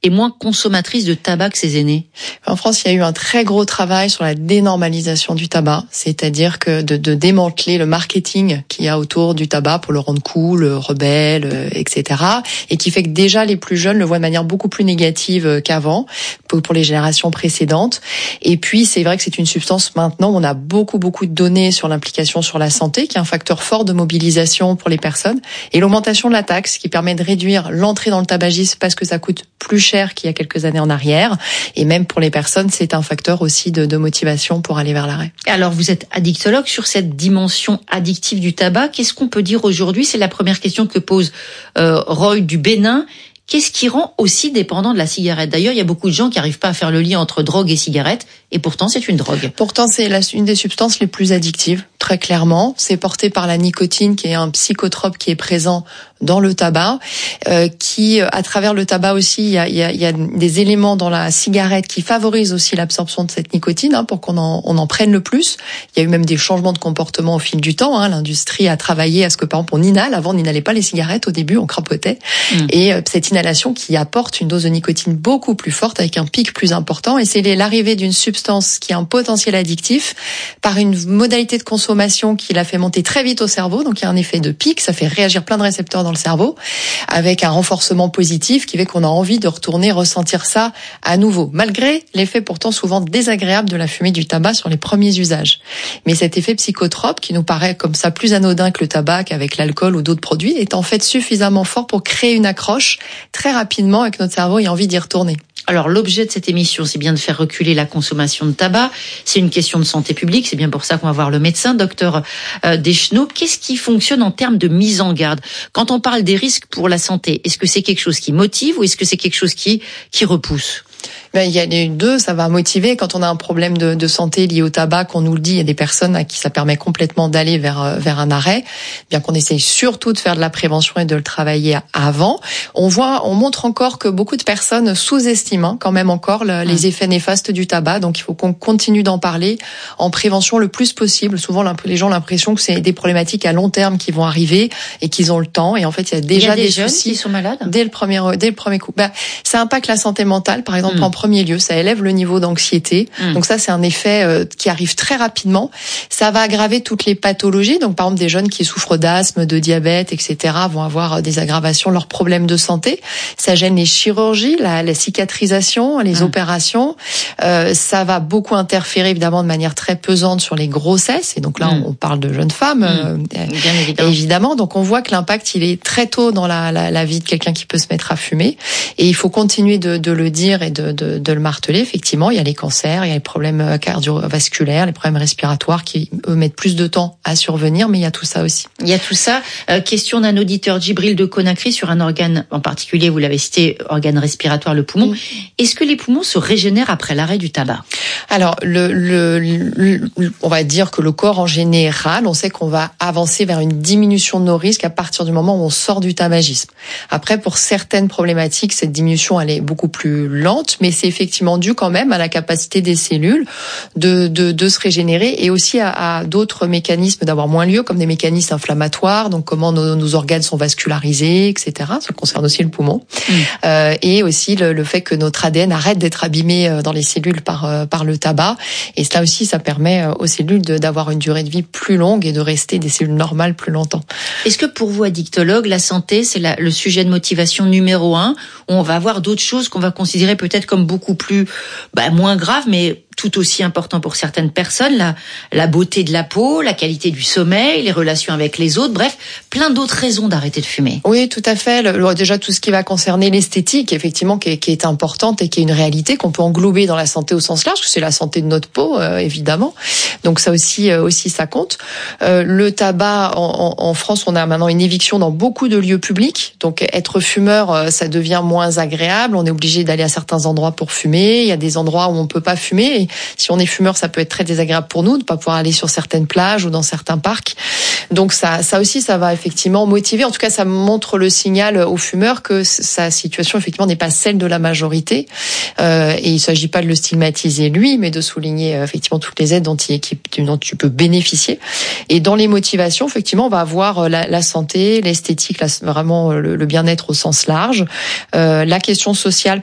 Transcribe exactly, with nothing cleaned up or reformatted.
est moins consommatrice de tabac que ses aînés? En France, il y a eu un très gros travail sur la dénormalisation du tabac, c'est-à-dire que de, de démanteler le marketing qu'il y a autour du tabac pour le rendre cool, rebelle, et cetera. Et qui fait que déjà les plus jeunes le voient de manière beaucoup plus négative qu'avant, pour les générations précédentes. Et puis, c'est vrai que c'est une substance maintenant où on a beaucoup, beaucoup de données sur l'implication sur la santé, qui est un facteur fort de mobilisation pour les personnes. Et l'augmentation de la taxe, qui permet de réduire l'entrée dans le tabagisme parce que ça coûte plus cher qu'il y a quelques années en arrière. Et même pour les personnes, c'est un facteur aussi de, de motivation pour aller vers l'arrêt. Alors, vous êtes addictologue sur cette dimension addictive du tabac. Qu'est-ce qu'on peut dire aujourd'hui? C'est la première question que pose euh, Roy du Bénin. Qu'est-ce qui rend aussi dépendant de la cigarette? D'ailleurs, il y a beaucoup de gens qui n'arrivent pas à faire le lien entre drogue et cigarette, et pourtant c'est une drogue. Pourtant, c'est la, une des substances les plus addictives, très clairement. C'est porté par la nicotine, qui est un psychotrope qui est présent dans le tabac, euh, qui, à travers le tabac aussi, il y a, il y a, il y a des éléments dans la cigarette qui favorisent aussi l'absorption de cette nicotine, hein, pour qu'on en, on en prenne le plus. Il y a eu même des changements de comportement au fil du temps. Hein. L'industrie a travaillé à ce que, par exemple, on inhale. Avant, on n'inhalait pas les cigarettes. Au début, on crapotait. Mmh. Et euh, cette inhalation qui apporte une dose de nicotine beaucoup plus forte, avec un pic plus important. Et c'est l'arrivée d'une substance qui a un potentiel addictif par une modalité de consommation qui l'a fait monter très vite au cerveau. Donc, il y a un effet de pic. Ça fait réagir plein de récepteurs dans le cerveau, avec un renforcement positif qui fait qu'on a envie de retourner ressentir ça à nouveau, malgré l'effet pourtant souvent désagréable de la fumée du tabac sur les premiers usages. Mais cet effet psychotrope, qui nous paraît comme ça plus anodin que le tabac, avec l'alcool ou d'autres produits, est en fait suffisamment fort pour créer une accroche très rapidement et que notre cerveau ait envie d'y retourner. Alors, l'objet de cette émission, c'est bien de faire reculer la consommation de tabac. C'est une question de santé publique. C'est bien pour ça qu'on va voir le médecin, docteur euh, Deschenaux. Qu'est-ce qui fonctionne en termes de mise en garde? Quand on parle des risques pour la santé, est-ce que c'est quelque chose qui motive ou est-ce que c'est quelque chose qui, qui repousse? Ben, il y a les deux, ça va motiver. Quand on a un problème de, de santé lié au tabac, qu'on nous le dit, il y a des personnes à qui ça permet complètement d'aller vers vers un arrêt, bien qu'on essaye surtout de faire de la prévention et de le travailler avant. On voit, on montre encore que beaucoup de personnes sous-estiment hein, quand même encore le, les effets néfastes du tabac. Donc il faut qu'on continue d'en parler en prévention le plus possible. Souvent, les gens ont l'impression que c'est des problématiques à long terme qui vont arriver et qu'ils ont le temps. Et en fait, il y a déjà il y a des, des jeunes soucis qui sont malades dès le premier dès le premier coup. Ben, ça impacte la santé mentale, par exemple. Mmh. En premier lieu, ça élève le niveau d'anxiété. Mmh. Donc ça, c'est un effet euh, qui arrive très rapidement. Ça va aggraver toutes les pathologies. Donc par exemple, des jeunes qui souffrent d'asthme, de diabète, et cetera vont avoir des aggravations de leurs problèmes de santé. Ça gêne les chirurgies, la, la cicatrisation, les mmh. opérations. Euh, ça va beaucoup interférer évidemment de manière très pesante sur les grossesses. Et donc là, mmh. on parle de jeunes femmes, mmh. euh, bien évidemment. évidemment. Donc on voit que l'impact, il est très tôt dans la, la, la vie de quelqu'un qui peut se mettre à fumer. Et il faut continuer de, de le dire et de, de, de le marteler. Effectivement, il y a les cancers, il y a les problèmes cardiovasculaires, les problèmes respiratoires qui, eux, mettent plus de temps à survenir, mais il y a tout ça aussi. Il y a tout ça. Euh, question d'un auditeur, Djibril de Conakry, sur un organe en particulier, vous l'avez cité, organe respiratoire, le poumon. Mmh. Est-ce que les poumons se régénèrent après l'arrêt du tabac? Alors, le, le, le, on va dire que le corps en général, on sait qu'on va avancer vers une diminution de nos risques à partir du moment où on sort du tabagisme. Après, pour certaines problématiques, cette diminution, elle est beaucoup plus lente, mais c'est effectivement dû quand même à la capacité des cellules de, de, de se régénérer et aussi à, à d'autres mécanismes d'avoir moins lieu, comme des mécanismes inflammatoires, donc comment nos, nos organes sont vascularisés, et cetera. Ça concerne aussi le poumon. Mmh. Euh, et aussi le, le fait que notre A D N arrête d'être abîmé dans les cellules par, par le tabac. Et cela aussi, ça permet aux cellules de, d'avoir une durée de vie plus longue et de rester des cellules normales plus longtemps. Est-ce que pour vous, addictologue, la santé, c'est la, le sujet de motivation numéro un, où on va avoir d'autres choses qu'on va considérer peut-être comme beaucoup plus, bah, moins graves, mais tout aussi important pour certaines personnes, la, la beauté de la peau, la qualité du sommeil, les relations avec les autres, bref, plein d'autres raisons d'arrêter de fumer. Oui, tout à fait. Le, déjà, tout ce qui va concerner l'esthétique, effectivement, qui est, qui est importante et qui est une réalité qu'on peut englober dans la santé au sens large, parce que c'est la santé de notre peau, euh, évidemment. Donc ça aussi, euh, aussi ça compte. Euh, le tabac, en, en, en France, on a maintenant une éviction dans beaucoup de lieux publics. Donc être fumeur, euh, ça devient moins agréable. On est obligé d'aller à certains endroits pour fumer. Il y a des endroits où on peut pas fumer. Et si on est fumeur, ça peut être très désagréable pour nous de pas pouvoir aller sur certaines plages ou dans certains parcs. Donc ça, ça aussi, ça va effectivement motiver. En tout cas, ça montre le signal aux fumeurs que sa situation effectivement n'est pas celle de la majorité. Euh, et il s'agit pas de le stigmatiser lui, mais de souligner euh, effectivement toutes les aides dont, il, qui, dont tu peux bénéficier. Et dans les motivations, effectivement, on va avoir la, la santé, l'esthétique, la, vraiment le, le bien-être au sens large, euh, la question sociale.